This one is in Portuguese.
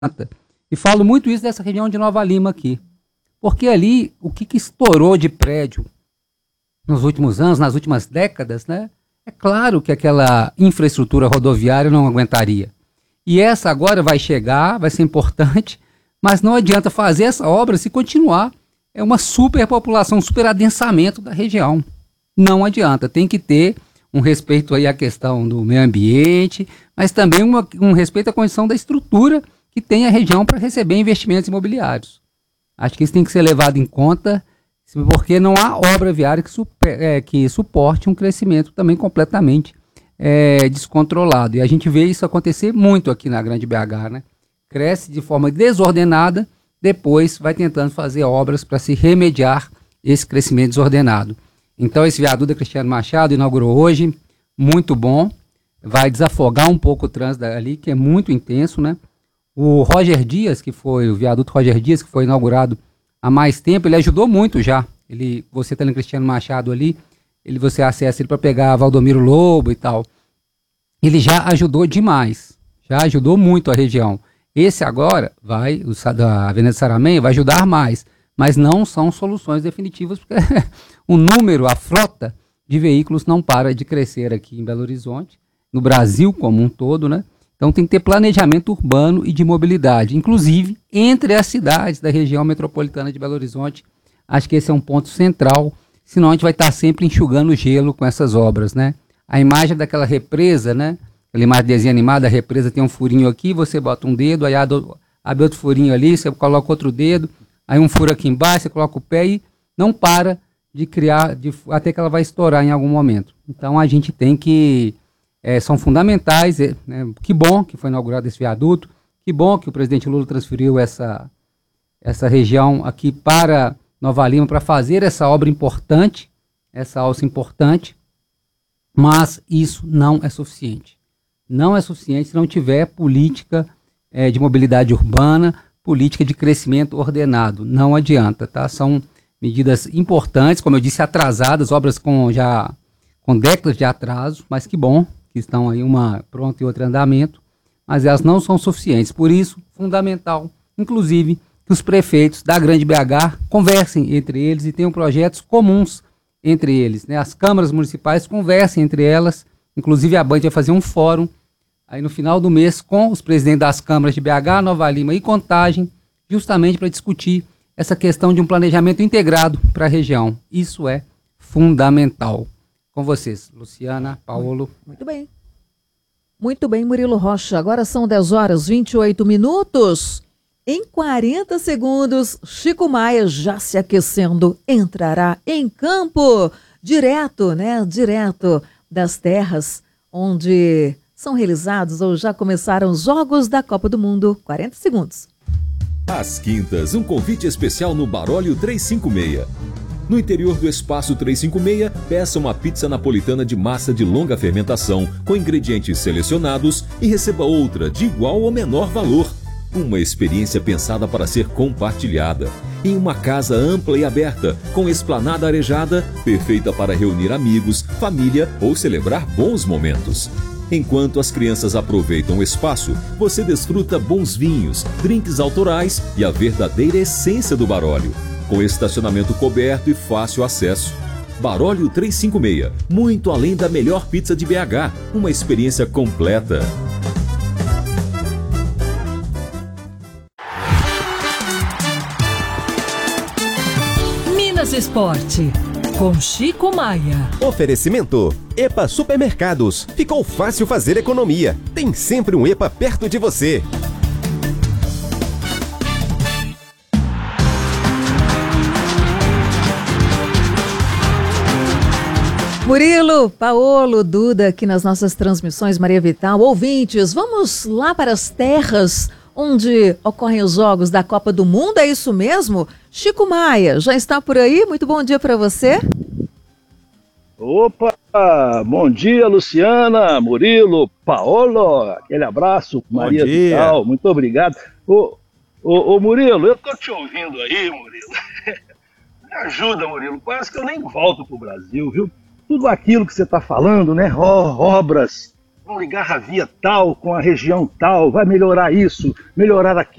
E falo muito isso dessa região de Nova Lima aqui. Porque ali, o que estourou de prédio nos últimos anos, nas últimas décadas, né? É claro que aquela infraestrutura rodoviária não aguentaria. E essa agora vai chegar, vai ser importante, mas não adianta fazer essa obra se continuar. É uma superpopulação, um superadensamento da região. Não adianta, tem que ter um respeito aí à questão do meio ambiente, mas também um respeito à condição da estrutura que tem a região para receber investimentos imobiliários. Acho que isso tem que ser levado em conta, porque não há obra viária que suporte um crescimento também completamente descontrolado. E a gente vê isso acontecer muito aqui na Grande BH, né? Cresce de forma desordenada, depois vai tentando fazer obras para se remediar esse crescimento desordenado. Então esse viaduto da Cristiano Machado inaugurou hoje, muito bom, vai desafogar um pouco o trânsito ali, que é muito intenso, né? O viaduto Roger Dias, que foi inaugurado há mais tempo, ele ajudou muito já. Você está no Cristiano Machado ali, você acessa ele para pegar Valdomiro Lobo e tal. Ele já ajudou demais, já ajudou muito a região. Esse agora, da Avenida Saramenha, vai ajudar mais, mas não são soluções definitivas, porque a frota de veículos não para de crescer aqui em Belo Horizonte, no Brasil como um todo, né? Então tem que ter planejamento urbano e de mobilidade, inclusive entre as cidades da região metropolitana de Belo Horizonte. Acho que esse é um ponto central, senão a gente vai estar sempre enxugando gelo com essas obras, né? A imagem daquela represa, né? Aquela imagem de desenho animado, a represa tem um furinho aqui, você bota um dedo, aí abre outro furinho ali, você coloca outro dedo, aí um furo aqui embaixo, você coloca o pé e não para de criar, até que ela vai estourar em algum momento. Então a gente tem que... são fundamentais, né? Que bom que foi inaugurado esse viaduto, que bom que o presidente Lula transferiu essa região aqui para Nova Lima para fazer essa obra importante, essa alça importante, mas isso não é suficiente. Não é suficiente se não tiver política de mobilidade urbana, política de crescimento ordenado. Não adianta, tá? São medidas importantes, como eu disse, atrasadas, obras com décadas de atraso, mas que bom que estão aí uma pronta e outra em andamento, mas elas não são suficientes. Por isso, fundamental, inclusive, que os prefeitos da Grande BH conversem entre eles e tenham projetos comuns entre eles, né? As câmaras municipais conversem entre elas, inclusive a Band vai fazer um fórum aí no final do mês com os presidentes das câmaras de BH, Nova Lima e Contagem, justamente para discutir essa questão de um planejamento integrado para a região. Isso é fundamental. Com vocês, Luciana, Paulo. Muito bem. Muito bem, Murilo Rocha. Agora são 10h28. Em 40 segundos, Chico Maia, já se aquecendo, entrará em campo. Direto das terras onde são realizados ou já começaram os Jogos da Copa do Mundo. 40 segundos. Às quintas, um convite especial no Barólio 356. No interior do Espaço 356, peça uma pizza napolitana de massa de longa fermentação, com ingredientes selecionados e receba outra de igual ou menor valor. Uma experiência pensada para ser compartilhada. Em uma casa ampla e aberta, com esplanada arejada, perfeita para reunir amigos, família ou celebrar bons momentos. Enquanto as crianças aproveitam o espaço, você desfruta bons vinhos, drinks autorais e a verdadeira essência do Barólio. Com estacionamento coberto e fácil acesso. Barólio 356, muito além da melhor pizza de BH, uma experiência completa. Minas Esporte, com Chico Maia. Oferecimento: EPA Supermercados. Ficou fácil fazer economia. Tem sempre um EPA perto de você. Murilo, Paolo, Duda, aqui nas nossas transmissões, Maria Vital, ouvintes, vamos lá para as terras onde ocorrem os Jogos da Copa do Mundo, é isso mesmo? Chico Maia, já está por aí? Muito bom dia para você. Opa, bom dia, Luciana, Murilo, Paolo, aquele abraço, Maria Vital, muito obrigado. Ô Murilo, eu tô te ouvindo aí, Murilo. Me ajuda, Murilo, quase que eu nem volto pro Brasil, viu? Tudo aquilo que você está falando, né? Obras vão ligar a via tal com a região tal, vai melhorar isso, melhorar aquilo.